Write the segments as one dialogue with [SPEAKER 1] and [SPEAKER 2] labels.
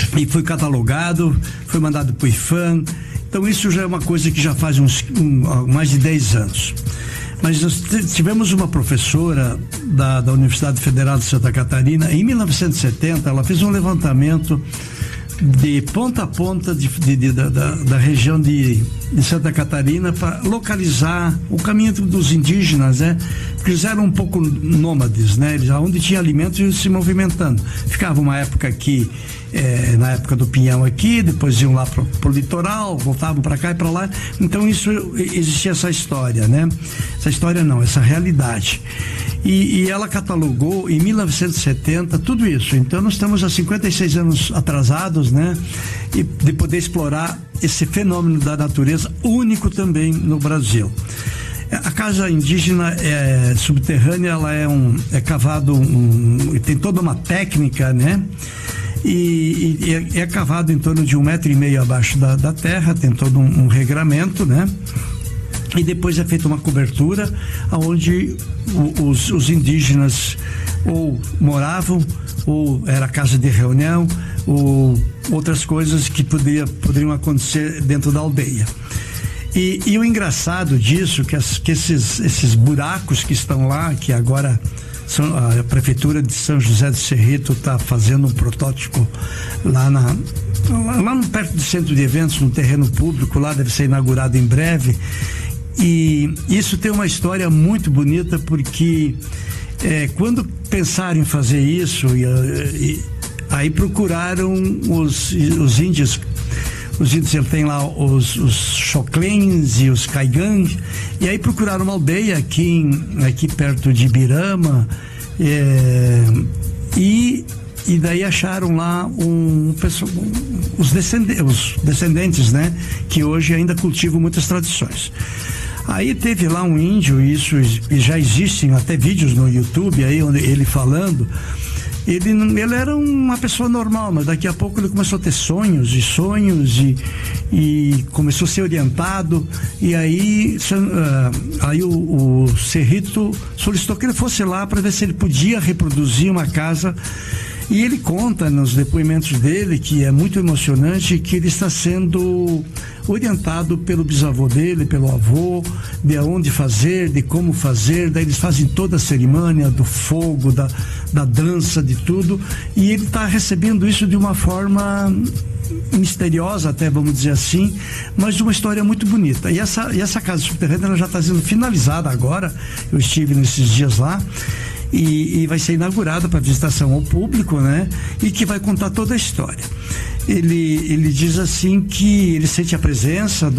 [SPEAKER 1] e foi catalogado, foi mandado para o IFAM. Então isso já é uma coisa que já faz mais de 10 anos. Mas nós tivemos uma professora da Universidade Federal de Santa Catarina, em 1970, ela fez um levantamento de ponta a ponta da região de Santa Catarina para localizar o caminho dos indígenas, né? Porque eles eram um pouco nômades, né? Eles, onde tinha alimentos, iam se movimentando. Ficava uma época aqui, na época do pinhão aqui, depois iam lá pro litoral, voltavam para cá e para lá. Então isso, existia essa história, né? Essa história não, essa realidade. E ela catalogou em 1970 tudo isso. Então nós estamos há 56 anos atrasados, né? E de poder explorar esse fenômeno da natureza único também no Brasil. A casa indígena subterrânea, ela é cavado tem toda uma técnica, né? E é cavado em torno de 1,5 metro abaixo da terra, tem todo um regramento, né? E depois é feita uma cobertura onde os indígenas ou moravam, ou era casa de reunião, ou outras coisas que poderiam acontecer dentro da aldeia. E o engraçado disso, que esses buracos que estão lá, que agora a Prefeitura de São José do Cerrito está fazendo um protótipo lá perto do centro de eventos, no terreno público, lá deve ser inaugurado em breve. E isso tem uma história muito bonita, porque quando pensaram em fazer isso, aí procuraram os índios. Os índios, ele tem lá os Xoclens e os Caigãs, e aí procuraram uma aldeia aqui perto de Ibirama, e daí acharam lá os descendentes, né, que hoje ainda cultivam muitas tradições. Aí teve lá um índio, e já existem até vídeos no YouTube aí, onde ele falando. Ele era uma pessoa normal, mas daqui a pouco ele começou a ter sonhos e começou a ser orientado, e aí o Cerrito solicitou que ele fosse lá para ver se ele podia reproduzir uma casa. E ele conta nos depoimentos dele, que é muito emocionante, que ele está sendo orientado pelo bisavô dele, pelo avô, de onde fazer, de como fazer. Daí eles fazem toda a cerimônia do fogo, da dança, de tudo, e ele está recebendo isso de uma forma misteriosa, até, vamos dizer assim, mas de uma história muito bonita. E essa casa subterrânea, ela já está sendo finalizada agora. Eu estive nesses dias lá. E vai ser inaugurada para visitação ao público, né? E que vai contar toda a história. Ele diz assim que ele sente a presença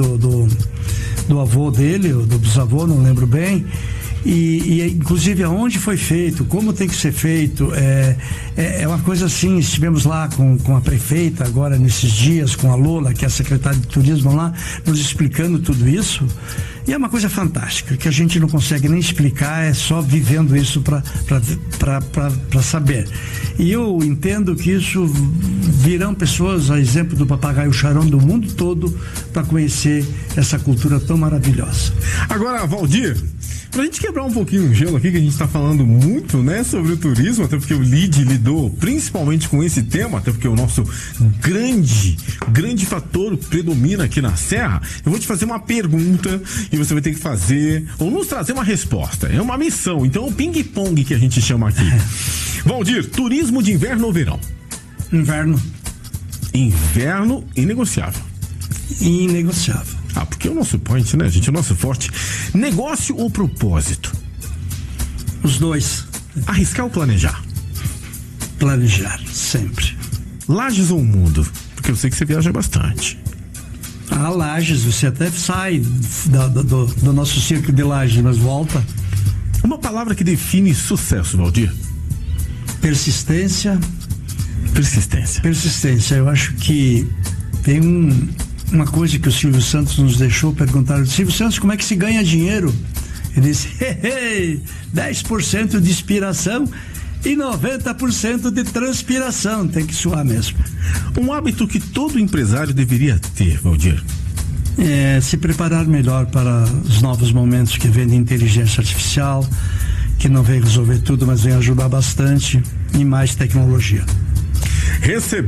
[SPEAKER 1] do avô dele, ou do bisavô, não lembro bem, e inclusive aonde foi feito, como tem que ser feito, é uma coisa assim. Estivemos lá com a prefeita agora nesses dias, com a Lola, que é a secretária de turismo lá, nos explicando tudo isso. E é uma coisa fantástica, que a gente não consegue nem explicar, é só vivendo isso para saber. E eu entendo que isso virão pessoas, a exemplo do Papagaio Charão, do mundo todo, para conhecer essa cultura tão maravilhosa.
[SPEAKER 2] Agora, Valdir, pra gente quebrar um pouquinho o gelo aqui, que a gente tá falando muito, né, sobre o turismo, até porque o LID lidou principalmente com esse tema, até porque o nosso grande fator predomina aqui na Serra. Eu vou te fazer uma pergunta e você vai ter que fazer, ou nos trazer uma resposta. É uma missão, então é o ping-pong que a gente chama aqui. Valdir, turismo de inverno ou verão?
[SPEAKER 1] Inverno.
[SPEAKER 2] Inverno inegociável.
[SPEAKER 1] Inegociável.
[SPEAKER 2] Porque é o nosso point, né, gente? O nosso forte. Negócio ou propósito?
[SPEAKER 1] Os dois.
[SPEAKER 2] Arriscar ou planejar?
[SPEAKER 1] Planejar, sempre.
[SPEAKER 2] Lages ou mundo? Porque eu sei que você viaja bastante.
[SPEAKER 1] Lages, você até sai do nosso círculo de Lages, mas volta.
[SPEAKER 2] Uma palavra que define sucesso, Valdir?
[SPEAKER 1] Persistência.
[SPEAKER 2] Persistência.
[SPEAKER 1] Eu acho que tem uma coisa que o Silvio Santos nos deixou. Perguntaram: Silvio Santos, como é que se ganha dinheiro? Ele disse: 10% de inspiração e 90% de transpiração. Tem que suar mesmo.
[SPEAKER 2] Um hábito que todo empresário deveria ter, Valdir?
[SPEAKER 1] Se preparar melhor para os novos momentos que vem de inteligência artificial, que não vem resolver tudo, mas vem ajudar bastante, e mais tecnologia.